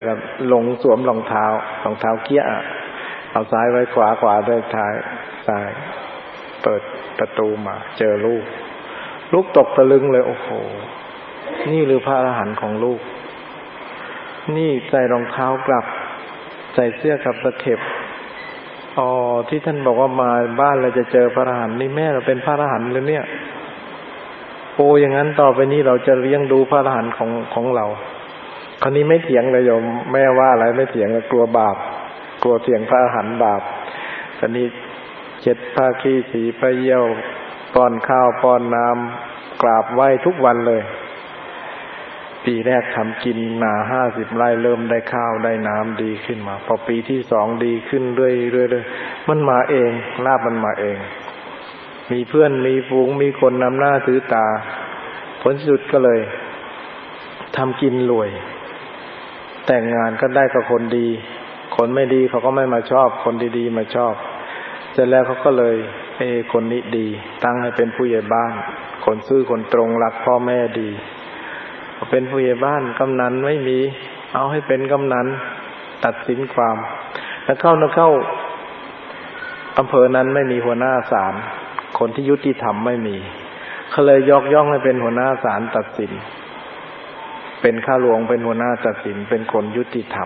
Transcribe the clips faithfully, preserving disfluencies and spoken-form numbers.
ก็ลงสวมรองเท้ารองเท้าเกี้ยเอาซ้ายไว้ขวาขวาได้ท้ายซ้ายเปิดประตูมาเจอลูกลูกตกตะลึงเลยโอ้โหนี่หรือพระอรหันต์ของลูกนี่ใส่รองเท้ากลับใส่เสื้อกับตะเข็บอ๋อที่ท่านบอกว่ามาบ้านเราจะเจอพระอรหันต์นี่แม่เราเป็นพระอรหันต์เลยเนี่ยโอ้อย่างนั้นต่อไปนี้เราจะเลี้ยงดูพระอรหันต์ของของเราคราวนี้ไม่เถียงเลยโยมแม่ว่าอะไรไม่เถียงเลยกลัวบาปกลัวเถียงพระอรหันต์บาปคราวนี้เช็ดผ้าขี้สีผ้าเยี่ยวป้อนข้าวป้อนน้ำกราบไหว้ทุกวันเลยปีแรกทำกินนาห้าสิบไร่เริ่มได้ข้าวได้น้ำดีขึ้นมาพอปีที่สองดีขึ้นเรื่อยเรื่อยๆมันมาเองลาภมันมาเองมีเพื่อนมีฝูงมีคนนำหน้าถือตาผลสุดก็เลยทำกินรวยแต่งงานก็ได้กับคนดีคนไม่ดีเขาก็ไม่มาชอบคนดีๆมาชอบเสร็จแล้วเขาก็เลยเอคนนี้ดีตั้งให้เป็นผู้ใหญ่บ้านคนซื่อคนตรงรักพ่อแม่ดีเป็นผู้ใหญ่บ้านกำนันไม่มีเอาให้เป็นกำนันตัดสินความแล้วเข้าแล้วเข้าอำเภอนั้นไม่มีหัวหน้าศาลคนที่ยุติธรรมไม่มีเขาเลยยกย่องให้เป็นหัวหน้าศาลตัดสินเป็นข้าหลวงเป็นหัวหน้าตัดสินเป็นคนยุติธรรม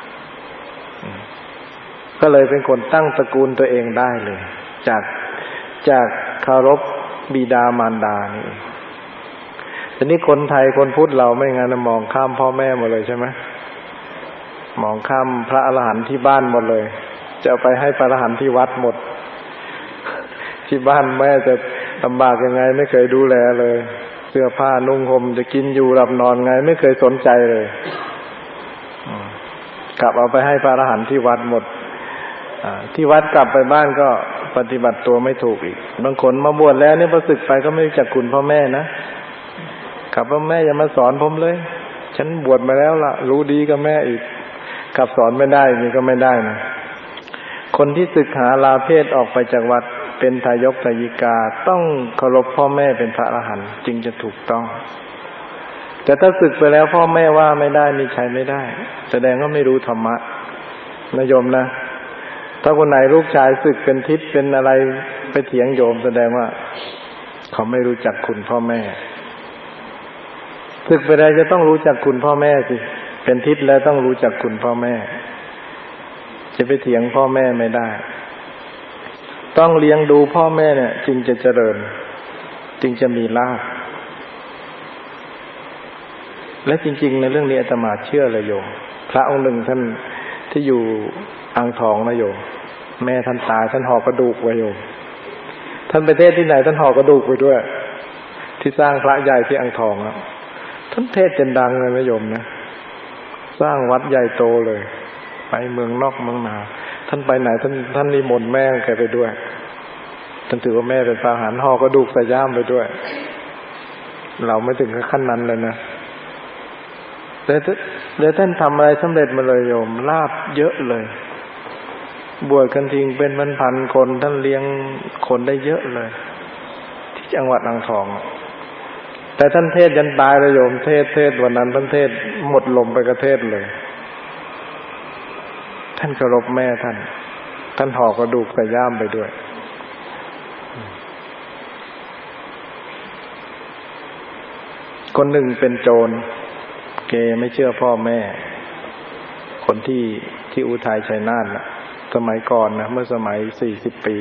ก็เลยเป็นคนตั้งตระกูลตัวเองได้เลยจากจากเคารพบิดามารดานี่ทีนี้คนไทยคนพุทธเราไม่งั้นมองข้ามพ่อแม่หมดเลยใช่ไหมมองข้ามพระอรหันต์ที่บ้านหมดเลยจะเอาไปให้พระอรหันต์ที่วัดหมดที่บ้านแม่จะลำบากยังไงไม่เคยดูแลเลยเสื้อผ้านุ่งห่มจะกินอยู่หลับนอนไงไม่เคยสนใจเลยกลับเอาไปให้พระอรหันต์ที่วัดหมดที่วัดกลับไปบ้านก็ปฏิบัติตัวไม่ถูกอีกบางคนมาบวชแล้วเนี่ยพอสึกไปก็ไม่รู้จักคุณพ่อแม่นะกลับว่าแม่อย่ามาสอนผมเลยฉันบวชมาแล้วล่ะรู้ดีกับแม่อีกกลับสอนไม่ได้นี่ก็ไม่ได้นะคนที่ศึกหาลาเพศออกไปจากวัดเป็นทายกทายิกาต้องเคารพพ่อแม่เป็นพระอรหันต์จึงจะถูกต้องแต่ถ้าศึกไปแล้วพ่อแม่ว่าไม่ได้นี่ใช้ไม่ได้แสดงว่าไม่รู้ธรรมะนะโยมนะถ้าคนไหนลูกชายศึกเป็นทิศเป็นอะไรไปเถียงโยมแสดงว่าเขาไม่รู้จักคุณพ่อแม่ศึกไปได้จะต้องรู้จักคุณพ่อแม่สิเป็นทิศแล้วต้องรู้จักคุณพ่อแม่จะไปเถียงพ่อแม่ไม่ได้ต้องเลี้ยงดูพ่อแม่เนี่ยจึงจะเจริญจึงจะมีลาภและจริงๆในเรื่องนี้อาตมาเชื่อเลยโยมพระองค์หนึ่งท่านที่อยู่อ่างทองนะโยมแม่ท่านตายท่านห่อกระดูกไว้โยมท่านไปเทศที่ไหนท่านห่อกระดูกไว้ด้วยที่สร้างพระใหญ่ที่อ่างทองนะท่านเทศจนดังเลยนะโยมนะสร้างวัดใหญ่โตเลยไปเมืองนอกเมืองนาท่านไปไหนท่านท่านนิมนต์แม่แกไปด้วยท่านถือว่าแม่เป็นพระอรหันต์ห่อกระดูกใส่ย่ามไปด้วยเราไม่ถึงขั้นนั้นเลยนะแต่แต่ท่านทำอะไรสำเร็จมาเลยโยมลาภเยอะเลยบวชกันทิ้งเป็นพันๆคนท่านเลี้ยงคนได้เยอะเลยที่จังหวัดอ่างทองแต่ท่านเทศยันตายเลยโยมเทศเทศวันนั้นท่านเทศหมดลมไปกระเทศเลยท่านเคารพแม่ท่านท่านห่อกระดูกใส่ย่ามไปด้วยคนหนึ่งเป็นโจรเกไม่เชื่อพ่อแม่คนที่ที่อุทัยชัยนาทน่ะสมัยก่อนนะเมื่อสมัยสี่สิบปี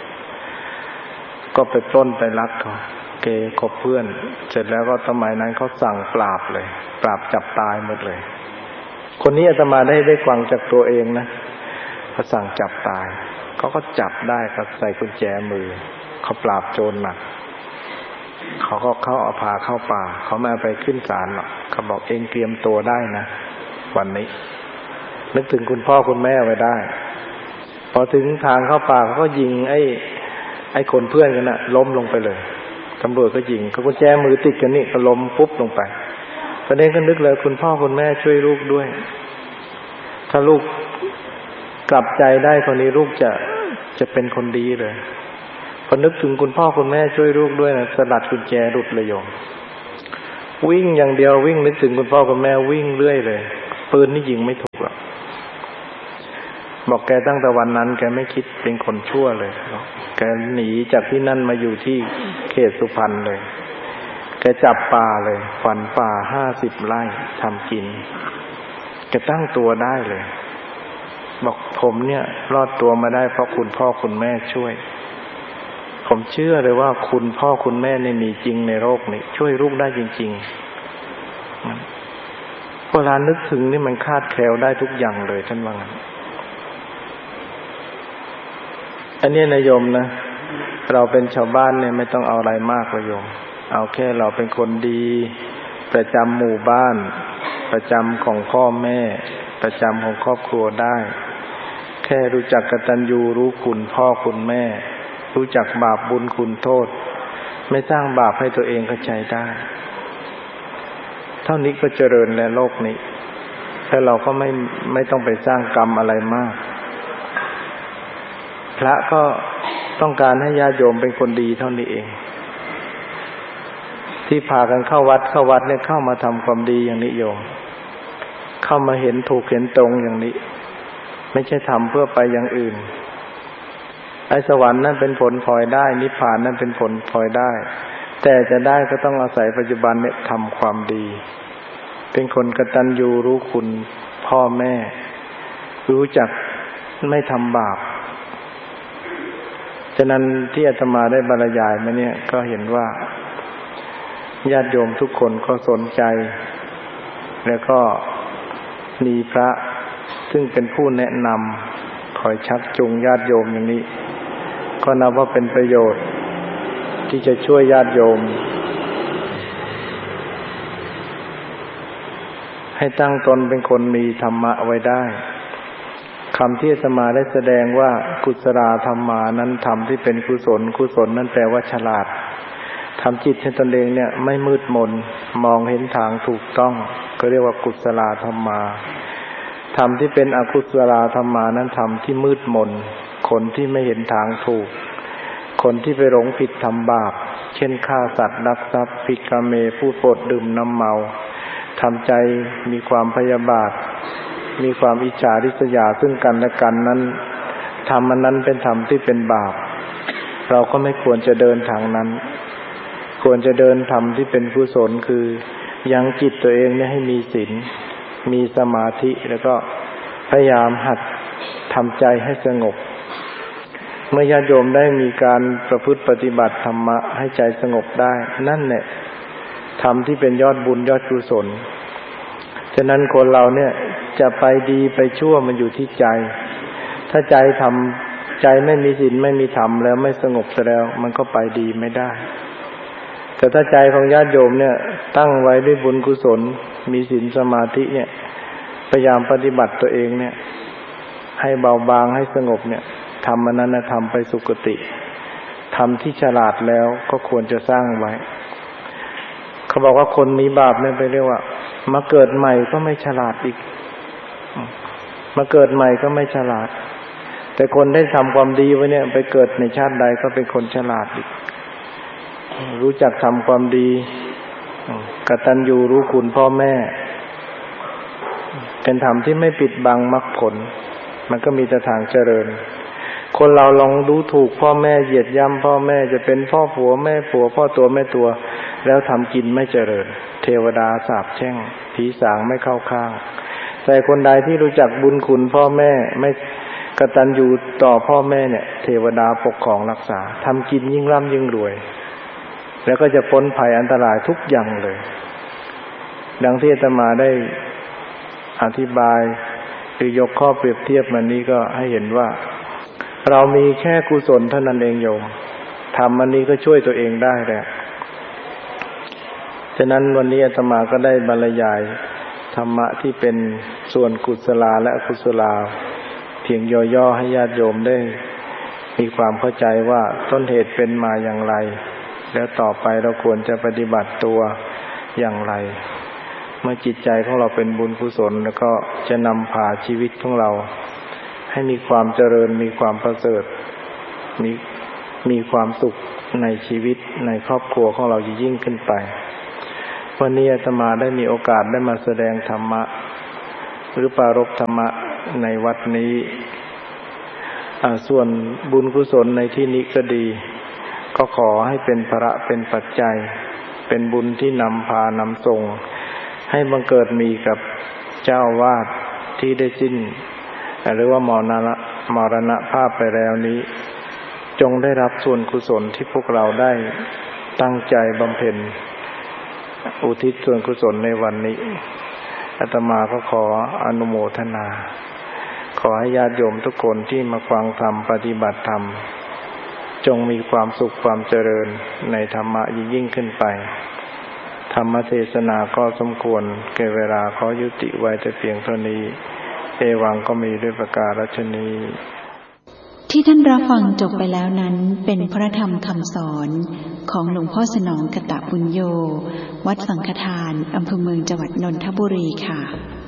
ก็ไปปล้นไปลักเขาเกคบเพื่อนเสร็จแล้วก็สมัยนั้นเขาสั่งปราบเลยปราบจับตายหมดเลยคนนี้อาตมาได้ได้ฟังจากตัวเองนะเขาสั่งจับตายเขาก็จับได้ครับใส่กุญแจมือเขาปราบโจรหนักเขาก็เข้าเอาพาเข้าป่าเขาไม่เอาไปขึ้นศาลหรอกเขาบอกเองเตรียมตัวได้นะวันนี้นึกถึงคุณพ่อคุณแม่ไว้ได้พอถึงทางเข้าป่าเขาก็ยิงไอ้ไอ้คนเพื่อนกันน่ะล้มลงไปเลยตำรวจก็ยิงเขากุญแจมือติดกันนี่ก็ล้มปุ๊บลงไปประเด็นก็นึกเลยคุณพ่อคุณแม่ช่วยลูกด้วยถ้าลูกกลับใจได้คนนี้ลูกจะจะเป็นคนดีเลยพอนึกถึงคุณพ่อคุณแม่ช่วยลูกด้วยนะสลัดกุญแจหลุดเลยโยมวิ่งอย่างเดียววิ่งนึกถึงคุณพ่อคุณแม่วิ่งเรื่อยเลยปืนนี่ยิงไม่ถูกหรอกบอกแกตั้งแต่วันนั้นแกไม่คิดเป็นคนชั่วเลยแกหนีจากที่นั่นมาอยู่ที่เขตสุพรรณเลยแกจับป่าเลยฝันป่าห้าสิบไร่ทำกินแกตั้งตัวได้เลยบอกผมเนี่ยรอดตัวมาได้เพราะคุณพ่อคุณแม่ช่วยผมเชื่อเลยว่าคุณพ่อคุณแม่เนี่ยมีจริงในโลกนี้ช่วยลูกได้จริงๆเวลานึกถึงนี่มันคาดแคล้วได้ทุกอย่างเลยท่านว่างั้นอันนี้นายโยมนะเราเป็นชาวบ้านเนี่ยไม่ต้องเอาอะไรมากเลยโยมเอาแค่เราเป็นคนดีประจำหมู่บ้านประจำของพ่อแม่ประจำของครอบครัวได้แค่รู้จักกตัญญูรู้คุณพ่อคุณแม่รู้จักบาปบุญคุณโทษไม่สร้างบาปให้ตัวเองก็ใช้ได้เท่านี้ก็เจริญในโลกนี้ถ้าเราก็ไม่ไม่ต้องไปสร้างกรรมอะไรมากพระก็ต้องการให้ญาติโยมเป็นคนดีเท่านี้เองที่พากันเข้าวัดเข้าวัดเนี่ยเข้ามาทำความดีอย่างนี้โยมเข้ามาเห็นถูกเห็นตรงอย่างนี้ไม่ใช่ทำเพื่อไปอย่างอื่นไอ้สวรรค์นั่นเป็นผลพลอยได้นิพพานนั่นเป็นผลพลอยได้แต่จะได้ก็ต้องอาศัยปัจจุบันเนี่ยทำความดีเป็นคนกตัญญูรู้คุณพ่อแม่รู้จักไม่ทำบาปฉะนั้นที่อาตมาได้บรรยายมาเนี่ยก็เห็นว่าญาติโยมทุกคนก็สนใจแล้วก็มีพระซึ่งเป็นผู้แนะนำคอยชักจูงญาติโยมอย่างนี้ก็นับว่าเป็นประโยชน์ที่จะช่วยญาติโยมให้ตั้งตนเป็นคนมีธรรมะไว้ได้คำที่อาตมาได้แสดงว่ากุศลธรรมานั้นธรรมที่เป็นกุศลกุศลนั้นแปลว่าฉลาดทำจิตให้ตนเองเนี่ยไม่มืดมนมองเห็นทางถูกต้องก็เรียกว่ากุศลธรรมาธรรมที่เป็นอกุศลธรรมานั้นธรรมที่มืดมนคนที่ไม่เห็นทางถูกคนที่ไปหลงผิดทำบาปเช่นฆ่าสัตว์ลักทรัพย์ผิดกาเมพูดปดดื่มน้ำเมาทำใจมีความพยาบาทมีความอิจฉาริษยาซึ่งกันและกันนั้นธรรมอันนั้นเป็นธรรมที่เป็นบาปเราก็ไม่ควรจะเดินทางนั้นควรจะเดินธรรมที่เป็นกุศลคือยังจิตตัวเองเนี่ยให้มีศีลมีสมาธิแล้วก็พยายามหัดทำใจให้สงบเมื่อญาติโยมได้มีการประพฤติปฏิบัติธรรมะให้ใจสงบได้นั่นแหละธรรมที่เป็นยอดบุญยอดกุศลฉะนั้นคนเราเนี่ยจะไปดีไปชั่วมันอยู่ที่ใจถ้าใจทำใจไม่มีศีลไม่มีธรรมแล้วไม่สงบซะแล้วมันก็ไปดีไม่ได้แต่ถ้าใจของญาติโยมเนี่ยตั้งไว้ด้วยบุญกุศลมีศีลสมาธิเนี่ยพยายามปฏิบัติตัวเองเนี่ยให้เบาบางให้สงบเนี่ยทำอันนั้นนะทำไปสุคติทำที่ฉลาดแล้วก็ควรจะสร้างไว้เขาบอกว่าคนมีบาปเนี่ยไปเรียกว่ามาเกิดใหม่ก็ไม่ฉลาดอีกมาเกิดใหม่ก็ไม่ฉลาดแต่คนได้ทำความดีไว้เนี่ยไปเกิดในชาติใดก็เป็นคนฉลาดอีกรู้จักทำความดีกตัญญูรู้คุณพ่อแม่เป็นธรรมที่ไม่ปิดบังมรรคผลมันก็มีแต่ทางเจริญคนเราลองดูถูกพ่อแม่เหยียดย่ำพ่อแม่จะเป็นพ่อผัวแม่ผัวพ่อตัวแม่ตัวแล้วทำกินไม่เจริญเทวดาสาปแช่งผีสางไม่เข้าข้างแต่คนใดที่รู้จักบุญคุณพ่อแม่ไม่กตัญญูต่อพ่อแม่เนี่ยเทวดาปกครองรักษาทำกินยิ่งร่ำยิ่งรวยแล้วก็จะพ้นภัยอันตรายทุกอย่างเลยดังที่อาตมาได้อธิบายหรือยกข้อเปรียบเทียบมานี้ก็ให้เห็นว่าเรามีแค่กุศลเท่านั้นเองโยมทำอันนี้ก็ช่วยตัวเองได้แล้วฉะนั้นวันนี้อาตมาก็ได้บรรยายธรรมะที่เป็นส่วนกุศลและอกุศลเพียงย่อๆให้ญาติโยมได้มีความเข้าใจว่าต้นเหตุเป็นมาอย่างไรแล้วต่อไปเราควรจะปฏิบัติตัวอย่างไรเมื่อจิตใจของเราเป็นบุญกุศลแล้วก็จะนำพาชีวิตของเราให้มีความเจริญมีความประเสริฐมีมีความสุขในชีวิตในครอบครัวของเรายิ่งขึ้นไปวันนี้อาตมาได้มีโอกาสได้มาแสดงธรรมะหรือปรารภธรรมะในวัดนี้ส่วนบุญกุศลในที่นี้ก็ดีก็ขอให้เป็นภาระเป็นปัจจัยเป็นบุญที่นำพานำส่งให้บังเกิดมีกับเจ้าวาดที่ได้สิ้นหรือว่ามรณะมรณภาพไปแล้วนี้จงได้รับส่วนกุศลที่พวกเราได้ตั้งใจบำเพ็ญอุทิศส่วนกุศลในวันนี้อาตมาก็ขออนุโมทนาขอให้ญาติโยมทุกคนที่มาฟังธรรมปฏิบัติธรรมจงมีความสุขความเจริญในธรรมะยิ่งขึ้นไปธรรมเทศนาก็สมควรแก่เวลาขอยุติไว้แต่เพียงเท่านี้เอวังก็มีด้วยประการฉะนี้ที่ท่านรับฟังจบไปแล้วนั้นเป็นพระธรรมคำสอนของหลวงพ่อสนองกตบุญโยวัดสังฆทานอำเภอเมืองจังหวัดนนทบุรีค่ะ